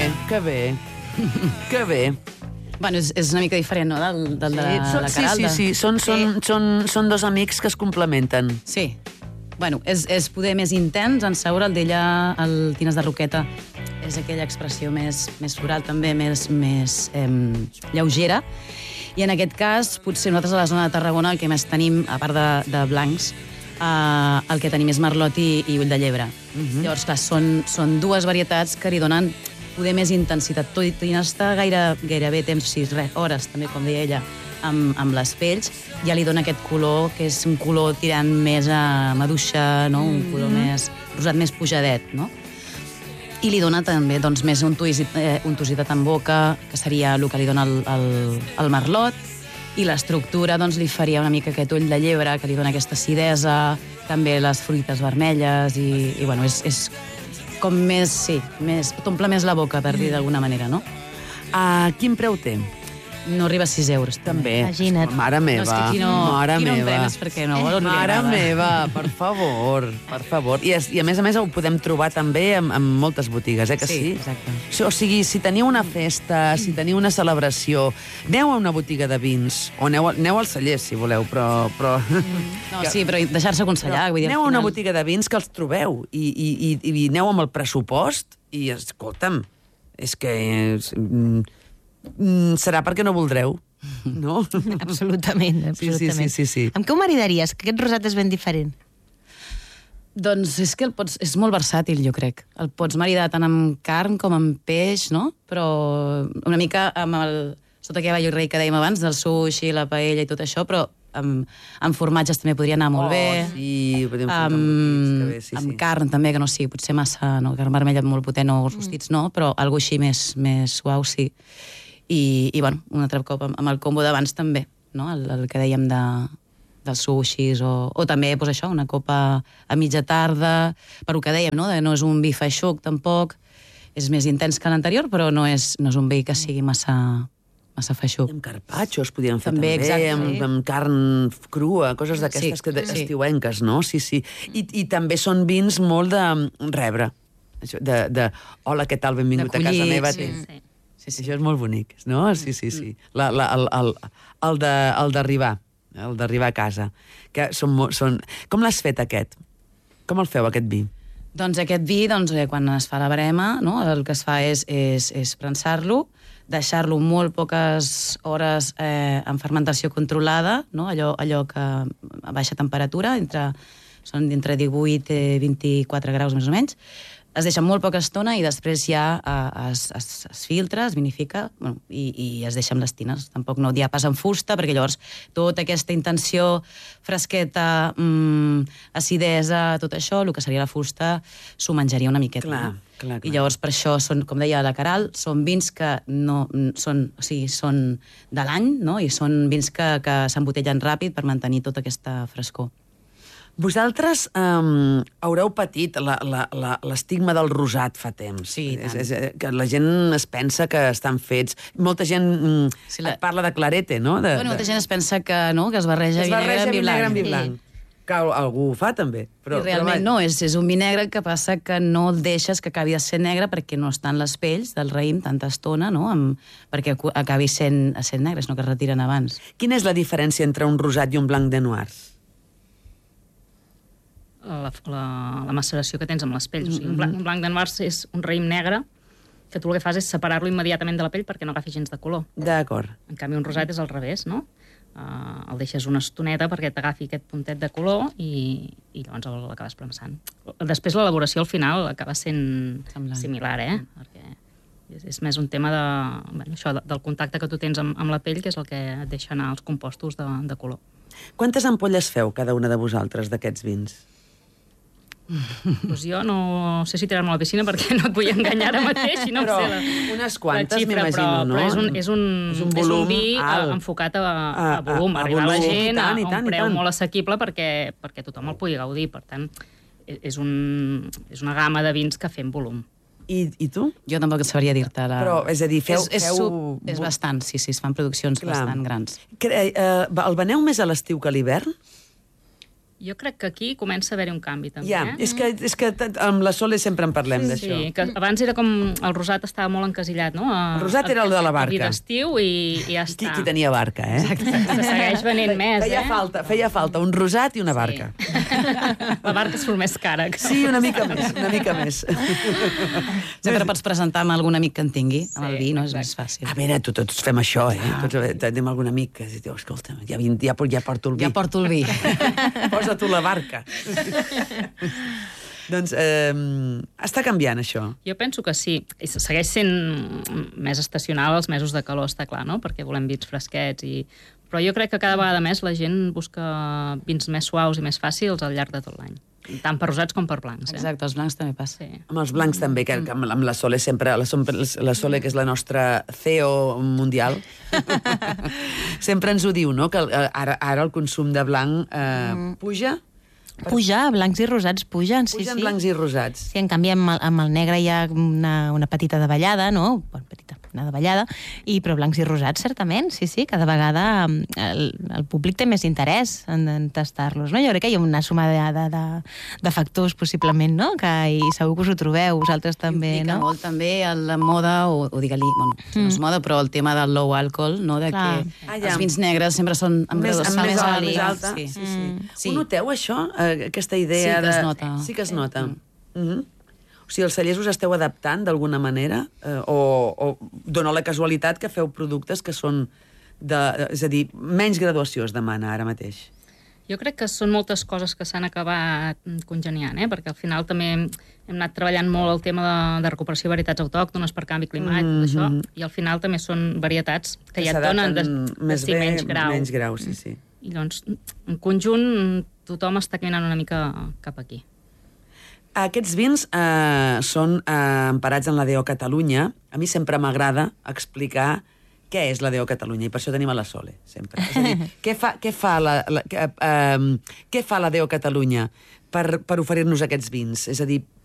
que bé. Que bé. Bueno, és una mica diferent, no?, del de la Caralda. Sí. Són dos amics que es complementen. Sí. Bueno, és poder més intens, en Saura, el d'ella, el Tines de Roqueta, és aquella expressió més floral, també més lleugera. I en aquest cas, potser nosaltres a la zona de Tarragona el que més tenim, a part de blancs, el que tenim és merlot i ull de llebre. Llavors, clar, són dues varietats que li donen poder més intensitat. Tot i no està gairebé temps, hores, també, com deia ella, amb les pells, ja li dona aquest color, que és un color tirant més a maduixa, no? Un color més rosat, més pujadet, no? I li dona també doncs, més untositat en boca, que seria el que li dona el merlot, i l'estructura doncs, li faria una mica aquest ull de llebre, que li dona aquesta acidesa, també les fruites vermelles, i bueno, és com més, t'omple més la boca, per dir d'alguna manera, no? Quin preu té? No arriba a 6 euros. També. Imagina't. Mare meva. No, és que aquí no en premes perquè no vol. Mare meva, per favor. I a més ho podem trobar també en moltes botigues, que sí? Sí, exacte. O sigui, si teniu una festa, si teniu una celebració, aneu a una botiga de vins, o aneu al celler, si voleu, però... No, sí, però deixar-se aconsellar. Aneu a una botiga de vins que els trobeu i aneu amb el pressupost i, escolta'm, és que... serà perquè no voldreu, no? Absolutament. Sí. Amb què ho maridaries? Que aquest rosat és ben diferent. Doncs és que és molt versàtil, jo crec. El pots maridar tant amb carn com amb peix, no? Però una mica amb sota aquell ball rei que dèiem abans, del sushi, la paella i tot això, però amb formatges també podria anar molt bé. Sí, podríem fer amb carn també, que no sigui potser massa, no, carn vermella molt potent o rostits no, però alguna així més suau, sí. I bueno, un altre cop amb el combo d'abans també, no? El que dèiem dels sushis, o també, doncs això, una copa a mitja tarda, per el que dèiem, no? No és un vi feixuc, tampoc, és més intens que l'anterior, però no és un vi que sigui massa feixuc. I amb carpaccios podíem fer també, exacte, amb carn crua, coses d'aquestes estiuenques, no? Sí. I també són vins molt de rebre. Hola, què tal, benvingut a casa meva. Sí, això és molt bonic, no? Sí. El d'arribar a casa. Que són... Com l'has fet, aquest? Com el feu, aquest vi? Doncs aquest vi, quan es fa la barema, no? El que es fa és prensar-lo, deixar-lo molt poques hores en fermentació controlada, no? Allò que a baixa temperatura, són entre 18 i 24 graus més o menys. Es deixa molt poca estona i després ja es filtra, es vinifica, bueno, i es deixa amb les tines. Tampoc no dia pas en fusta, perquè llavors tota aquesta intenció fresqueta, acidesa, tot això, el que seria la fusta, s'ho menjaria una miqueta. Clar. I llavors per això, com deia la Caral, són vins que són de l'any, no? I són vins que s'embotellen ràpid per mantenir tota aquesta frescor. Vosaltres haureu patit l'estigma del rosat fa temps. Sí, tant. Que la gent es pensa que estan fets... Molta gent et parla de clarete, no? Molta gent es pensa que es barreja vi negre amb vi blanc. Que algú ho fa, també. I realment no, és un vi negre que passa que no el deixes que acabi de ser negre perquè no estan les pells del raïm tanta estona, no? Perquè acabi sent negre, sinó que es retiren abans. Quina és la diferència entre un rosat i un blanc de noirs? La maceració que tens amb les pells. O sigui, un blanc de noirs és un raïm negre que tu el que fas és separar-lo immediatament de la pell perquè no agafi gens de color. D'acord. En canvi, un rosat és al revés, no? El deixes una estoneta perquè t'agafi aquest puntet de color i llavors l'acabes premsant. Després l'elaboració al final acaba sent similar, perquè és més un tema del contacte que tu tens amb la pell, que és el que et deixa anar els compostos de color. Quantes ampolles feu cada una de vosaltres d'aquests vins? Doncs jo no sé si tirar-me a la piscina perquè no et vull enganyar ara mateix i no sé unes quantes, xifra, m'imagino, no? Però és un vi enfocat a volum, arribar a la gent a un preu molt assequible perquè tothom el pugui gaudir. Per tant, és una gamma de vins que fem volum. I tu? Jo tampoc sabria dir-te. Però, és a dir, feu... És bastant, sí, es fan produccions bastant grans. El veneu més a l'estiu que a l'hivern? Jo crec que aquí comença a haver-hi un canvi, també. Ja, és que amb la Sole sempre en parlem d'això. Sí, que abans era com... El rosat estava molt encasillat, no? El rosat era el de la barca. Vi d'estiu i ja està. Qui tenia barca, eh? Se segueix venent més, Feia falta un rosat i una barca. La barca surt més cara. Sí, una mica més. Sempre pots presentar amb algun amic que en tingui, amb el vi, no és més fàcil. A veure, tots fem això, eh? Tots tenim algun amic que diu, escolta, ja porto el vi. Ja porto el vi. Posa tu la barca. Doncs està canviant, això. Jo penso que sí. I segueix sent més estacional els mesos de calor, està clar, no? Perquè volem vins fresquets Però jo crec que cada vegada més la gent busca vins més suaus i més fàcils al llarg de tot l'any. Tant per rosats com per blancs. Exacte, els blancs també passa. Sí. Amb els blancs també, que amb la Sole sempre... La Sole, que és la nostra CEO mundial, sempre ens ho diu, no?, que ara el consum de blanc puja. Puja, blancs i rosats pugen, sí. Pugen blancs i rosats. Sí, en canvi, amb el negre hi ha una petita davallada, no? Una davallada, però blancs i rosats, certament, sí, cada vegada el públic té més interès en tastar-los, no? Jo crec que hi ha una suma de factors, possiblement, no? I segur que us ho trobeu, vosaltres també, no? Implica molt també la moda, o digue-li, bueno, no és moda, però el tema del low alcohol, no? De que els vins negres sempre són amb graduació més alta. Ho noteu, això? Aquesta idea sí que es nota. Sí que es nota. O sigui, els cellers us esteu adaptant d'alguna manera? O dona la casualitat que feu productes que són és a dir, menys graduació es demana ara mateix? Jo crec que són moltes coses que s'han acabat congeniant, perquè al final també hem anat treballant molt el tema de recuperació de varietats autòctones per canvi climàtic, d'això, i al final també són varietats que ja et donen menys grau. Menys grau, sí. I doncs, en conjunt, tothom està caminant una mica cap aquí. Aquests vins són emparats en la DO Catalunya. A mi sempre m'agrada explicar què és la DO Catalunya, i per això tenim a la Sole, sempre. És a dir, què fa la DO Catalunya per oferir-nos aquests vins? És a dir,